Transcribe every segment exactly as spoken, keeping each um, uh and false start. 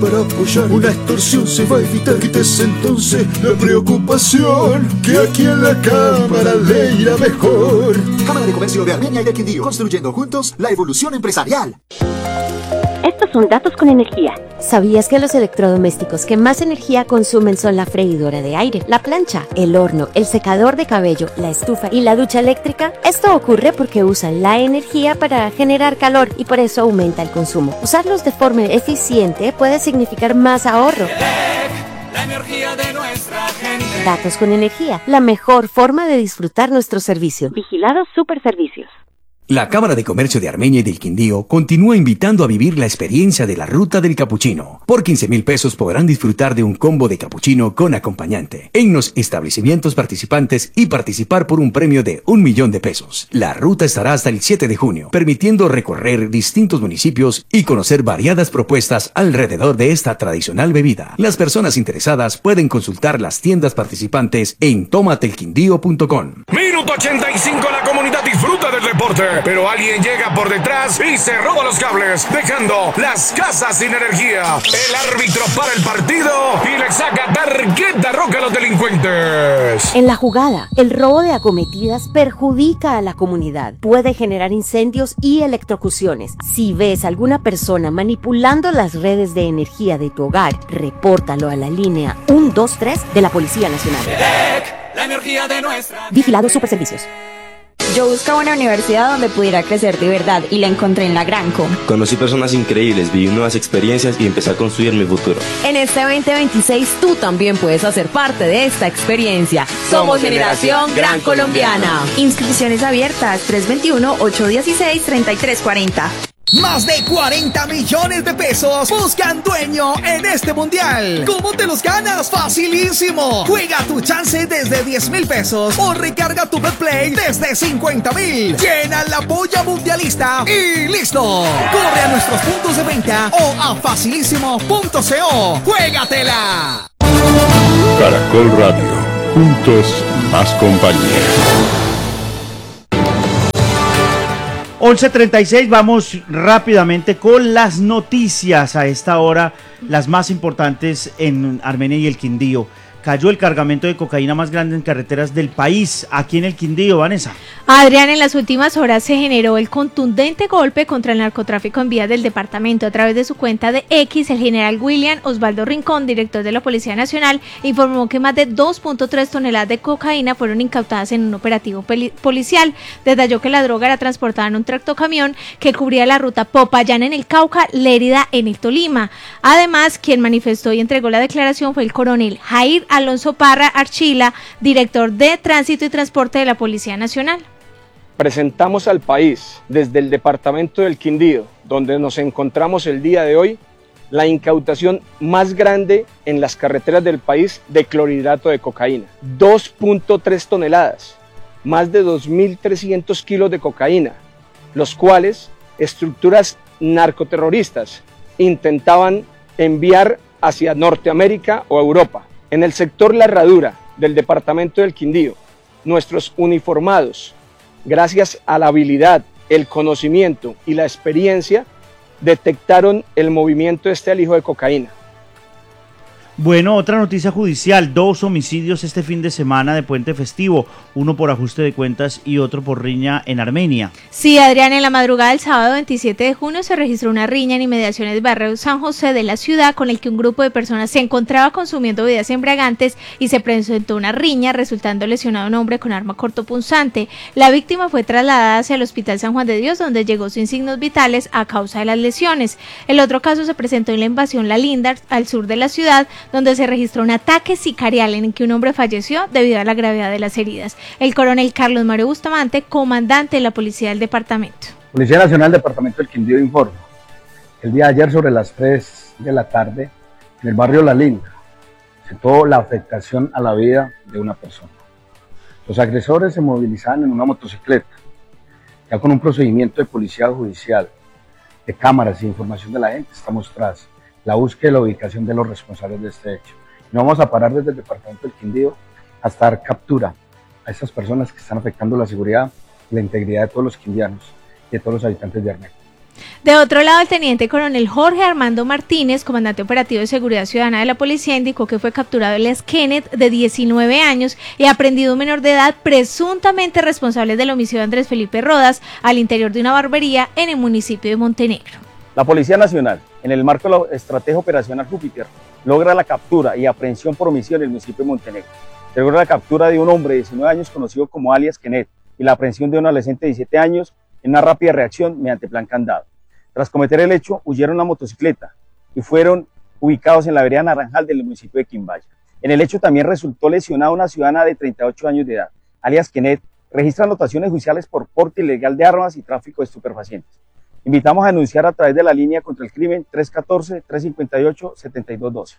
Para apoyar una extorsión se va a evitar, quítese entonces la preocupación, que aquí en la Cámara le irá mejor. Cámara de Comercio de Armenia y del Quindío, construyendo juntos la evolución empresarial. Estos son datos con energía. ¿Sabías que los electrodomésticos que más energía consumen son la freidora de aire, la plancha, el horno, el secador de cabello, la estufa y la ducha eléctrica? Esto ocurre porque usan la energía para generar calor y por eso aumenta el consumo. Usarlos de forma eficiente puede significar más ahorro. La energía de nuestra gente. Datos con energía, la mejor forma de disfrutar nuestro servicio. Vigilados Superservicios. La Cámara de Comercio de Armenia y del Quindío continúa invitando a vivir la experiencia de la Ruta del Capuchino. Por quince mil pesos podrán disfrutar de un combo de capuchino con acompañante en los establecimientos participantes y participar por un premio de un millón de pesos. La ruta estará hasta el siete de junio, permitiendo recorrer distintos municipios y conocer variadas propuestas alrededor de esta tradicional bebida. Las personas interesadas pueden consultar las tiendas participantes en tomatelquindío punto com. Minuto ochenta y cinco, la comunidad disfruta del deporte, pero alguien llega por detrás y se roba los cables, dejando las casas sin energía. El árbitro para el partido y le saca tarjeta roja a los delincuentes. En la jugada, el robo de acometidas perjudica a la comunidad. Puede generar incendios y electrocuciones. Si ves a alguna persona manipulando las redes de energía de tu hogar, repórtalo a la línea uno dos tres de la Policía Nacional. La energía de nuestra... Vigilados Superservicios. Yo buscaba una universidad donde pudiera crecer de verdad y la encontré en la Granco. Conocí personas increíbles, viví nuevas experiencias y empecé a construir mi futuro. En este veinte veintiséis tú también puedes hacer parte de esta experiencia. Somos Generación Gran Colombiana. Inscripciones abiertas tres dos uno, ocho uno seis, tres tres cuatro cero. Más de cuarenta millones de pesos buscan dueño en este mundial. ¿Cómo te los ganas? Facilísimo. Juega tu chance desde diez mil pesos o recarga tu BetPlay desde cincuenta mil. Llena la polla mundialista y listo. Corre a nuestros puntos de venta o a facilísimo punto co. ¡Juégatela! Caracol Radio. Juntos más compañía. once treinta y seis, vamos rápidamente con las noticias a esta hora, las más importantes en Armenia y el Quindío. Cayó el cargamento de cocaína más grande en carreteras del país, aquí en el Quindío, Vanessa. Adrián, en las últimas horas se generó el contundente golpe contra el narcotráfico en vías del departamento. A través de su cuenta de X, el general William Osvaldo Rincón, director de la Policía Nacional, informó que más de dos punto tres toneladas de cocaína fueron incautadas en un operativo policial. Detalló que la droga era transportada en un tractocamión que cubría la ruta Popayán en el Cauca, Lérida en el Tolima. Además, quien manifestó y entregó la declaración fue el coronel Jair Alonso Parra Archila, director de Tránsito y Transporte de la Policía Nacional. Presentamos al país, desde el departamento del Quindío, donde nos encontramos el día de hoy, la incautación más grande en las carreteras del país de clorhidrato de cocaína. dos punto tres toneladas, más de dos mil trescientos kilos de cocaína, los cuales estructuras narcoterroristas intentaban enviar hacia Norteamérica o Europa. En el sector La Herradura del departamento del Quindío, nuestros uniformados, gracias a la habilidad, el conocimiento y la experiencia, detectaron el movimiento de este alijo de cocaína. Bueno, otra noticia judicial, dos homicidios este fin de semana de puente festivo, uno por ajuste de cuentas y otro por riña en Armenia. Sí, Adrián, en la madrugada del sábado veintisiete de junio se registró una riña en inmediaciones del barrio San José de la ciudad, con el que un grupo de personas se encontraba consumiendo bebidas embriagantes y se presentó una riña, resultando lesionado un hombre con arma cortopunzante. La víctima fue trasladada hacia el Hospital San Juan de Dios, donde llegó sin signos vitales a causa de las lesiones. El otro caso se presentó en la invasión La Linda, al sur de la ciudad, donde se registró un ataque sicarial en el que un hombre falleció debido a la gravedad de las heridas. El coronel Carlos Mario Bustamante, comandante de la policía del departamento. Policía Nacional Departamento del Quindío informa. El día de ayer sobre las tres de la tarde, en el barrio La Linda, se tuvo la afectación a la vida de una persona. Los agresores se movilizaban en una motocicleta, ya con un procedimiento de policía judicial, de cámaras y información de la gente, estamos tras la búsqueda y la ubicación de los responsables de este hecho. No vamos a parar desde el departamento del Quindío hasta dar captura a estas personas que están afectando la seguridad y la integridad de todos los quindianos y de todos los habitantes de Armenia. De otro lado, el teniente coronel Jorge Armando Martínez, comandante operativo de seguridad ciudadana de la policía, indicó que fue capturado alias Kenneth, de diecinueve años, y aprendido un menor de edad presuntamente responsable del homicidio de Andrés Felipe Rodas al interior de una barbería en el municipio de Montenegro. La Policía Nacional, en el marco de la estrategia operacional Júpiter, logra la captura y aprehensión por homicidio en el municipio de Montenegro. Se logra la captura de un hombre de diecinueve años conocido como alias Kenneth y la aprehensión de un adolescente de diecisiete años en una rápida reacción mediante plan candado. Tras cometer el hecho, huyeron la motocicleta y fueron ubicados en la vereda Naranjal del municipio de Quimbaya. En el hecho también resultó lesionada una ciudadana de treinta y ocho años de edad, alias Kenneth. Registra anotaciones judiciales por porte ilegal de armas y tráfico de estupefacientes. Invitamos a denunciar a través de la línea contra el crimen tres uno cuatro, tres cinco ocho, siete dos uno dos.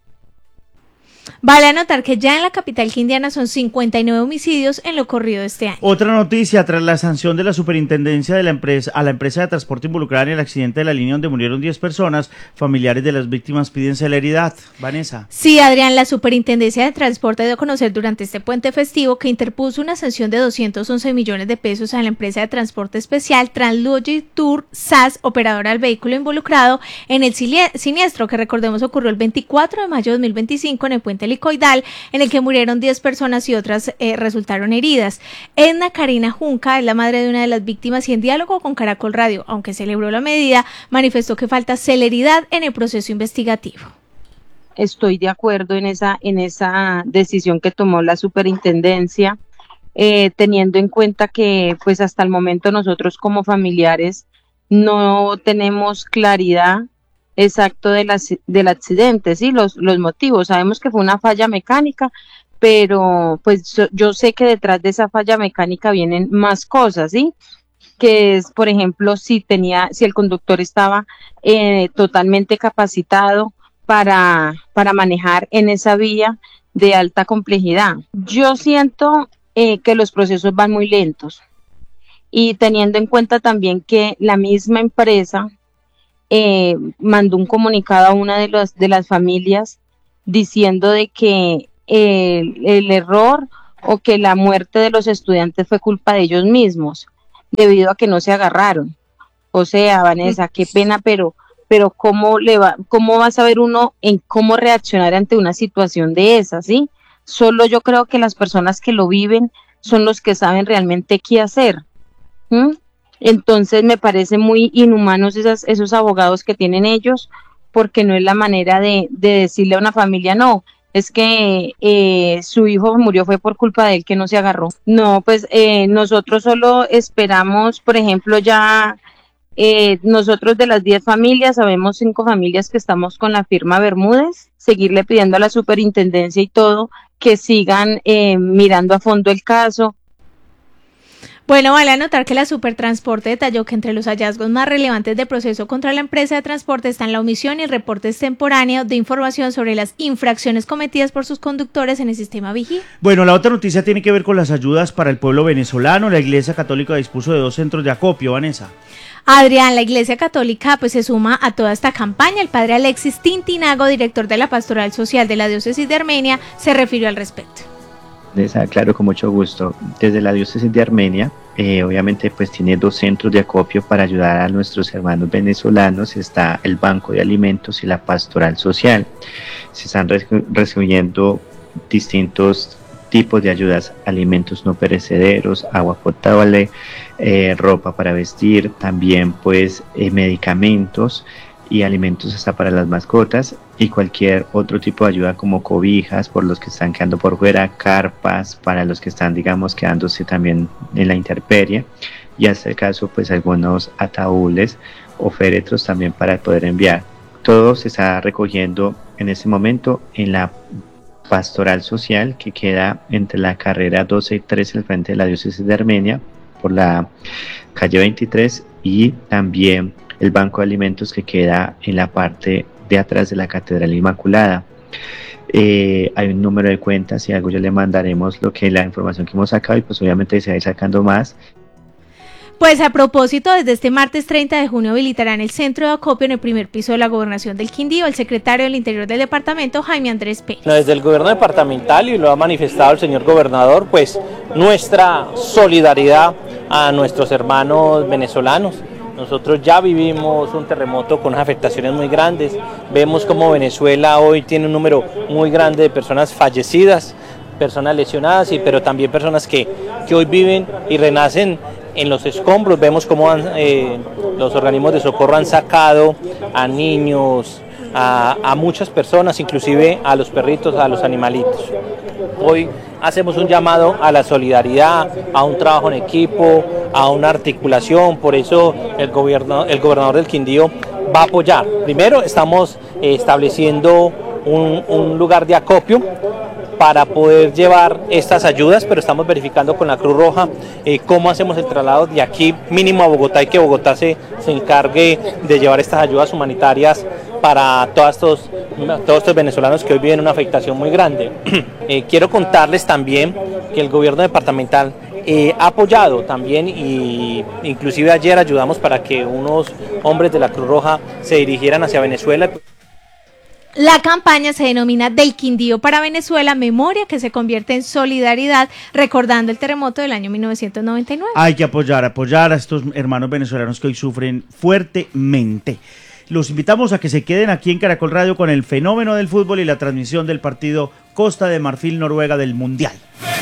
Vale anotar que ya en la capital quindiana son cincuenta y nueve homicidios en lo corrido de este año. Otra noticia, tras la sanción de la superintendencia de la empresa a la empresa de transporte involucrada en el accidente de la línea donde murieron diez personas, familiares de las víctimas piden celeridad. Vanessa. Sí, Adrián, la superintendencia de transporte dio a conocer durante este puente festivo que interpuso una sanción de doscientos once millones de pesos a la empresa de transporte especial Translogic Tour S A S, operadora del vehículo involucrado en el siniestro que, recordemos, ocurrió el veinticuatro de mayo de dos mil veinticinco en el puente Helicoidal, en el que murieron diez personas y otras eh, resultaron heridas. Edna Karina Junca es la madre de una de las víctimas y en diálogo con Caracol Radio, aunque celebró la medida, manifestó que falta celeridad en el proceso investigativo. Estoy de acuerdo en esa, en esa decisión que tomó la superintendencia, eh, teniendo en cuenta que pues hasta el momento nosotros como familiares no tenemos claridad exacto de las, del accidente, sí, los, los motivos. Sabemos que fue una falla mecánica, pero pues yo sé que detrás de esa falla mecánica vienen más cosas, sí, que es, por ejemplo, si tenía, si el conductor estaba eh, totalmente capacitado para, para manejar en esa vía de alta complejidad. Yo siento eh, que los procesos van muy lentos y teniendo en cuenta también que la misma empresa Eh, mandó un comunicado a una de, los, de las familias diciendo de que el, el error o que la muerte de los estudiantes fue culpa de ellos mismos debido a que no se agarraron. O sea, Vanessa, qué pena, pero pero cómo le va, cómo va a saber uno en cómo reaccionar ante una situación de esa, ¿sí? Solo yo creo que las personas que lo viven son los que saben realmente qué hacer. ¿Mm? Entonces me parece muy inhumanos esas, esos abogados que tienen ellos, porque no es la manera de, de decirle a una familia, no, es que eh, su hijo murió fue por culpa de él que no se agarró. No, pues eh, nosotros solo esperamos, por ejemplo, ya eh, nosotros de las diez familias, sabemos cinco familias que estamos con la firma Bermúdez, seguirle pidiendo a la superintendencia y todo, que sigan eh, mirando a fondo el caso. Bueno, vale anotar que la Supertransporte detalló que entre los hallazgos más relevantes del proceso contra la empresa de transporte están la omisión y reporte extemporáneo de información sobre las infracciones cometidas por sus conductores en el sistema Vigía. Bueno, la otra noticia tiene que ver con las ayudas para el pueblo venezolano. La Iglesia Católica dispuso de dos centros de acopio, Vanessa. Adrián, la Iglesia Católica pues se suma a toda esta campaña. El padre Alexis Tintinago, director de la Pastoral Social de la Diócesis de Armenia, se refirió al respecto. Les aclaro con mucho gusto. Desde la diócesis de Armenia, eh, obviamente pues tiene dos centros de acopio para ayudar a nuestros hermanos venezolanos. Está el Banco de Alimentos y la Pastoral Social. Se están re- recibiendo distintos tipos de ayudas: alimentos no perecederos, agua potable, eh, ropa para vestir, también pues eh, medicamentos y alimentos hasta para las mascotas, y cualquier otro tipo de ayuda como cobijas por los que están quedando por fuera, carpas para los que están, digamos, quedándose también en la intemperie, y hasta el caso pues algunos ataúdes o féretros también para poder enviar. Todo se está recogiendo en este momento en la Pastoral Social, que queda entre la carrera doce y trece al frente de la diócesis de Armenia, por la calle veintitrés, y también el Banco de Alimentos, que queda en la parte de atrás de la Catedral Inmaculada. Eh, hay un número de cuentas y algo ya le mandaremos lo que la información que hemos sacado, y pues obviamente se va a ir sacando más. Pues a propósito, desde este martes treinta de junio habilitarán el centro de acopio en el primer piso de la Gobernación del Quindío el secretario del Interior del departamento, Jaime Andrés Pérez. Desde el gobierno departamental, y lo ha manifestado el señor gobernador, pues nuestra solidaridad a nuestros hermanos venezolanos Nosotros ya vivimos un terremoto con unas afectaciones muy grandes. Vemos como Venezuela hoy tiene un número muy grande de personas fallecidas, personas lesionadas, y, pero también personas que, que hoy viven y renacen en los escombros. Vemos cómo han, eh, los organismos de socorro han sacado a niños, a, a muchas personas, inclusive a los perritos, a los animalitos. Hoy hacemos un llamado a la solidaridad, a un trabajo en equipo, a una articulación. Por eso el, gobierno, el gobernador del Quindío va a apoyar. Primero estamos eh, estableciendo un, un lugar de acopio para poder llevar estas ayudas, pero estamos verificando con la Cruz Roja eh, cómo hacemos el traslado de aquí mínimo a Bogotá, y que Bogotá se, se encargue de llevar estas ayudas humanitarias para todos estos, todos estos venezolanos que hoy viven una afectación muy grande. eh, quiero contarles también que el gobierno departamental eh, ha apoyado también, y inclusive ayer ayudamos para que unos hombres de la Cruz Roja se dirigieran hacia Venezuela. La campaña se denomina Del Quindío para Venezuela, memoria que se convierte en solidaridad, recordando el terremoto del año mil novecientos noventa y nueve. Hay que apoyar, apoyar a estos hermanos venezolanos que hoy sufren fuertemente. Los invitamos a que se queden aquí en Caracol Radio con el fenómeno del fútbol y la transmisión del partido Costa de Marfil-Noruega del Mundial.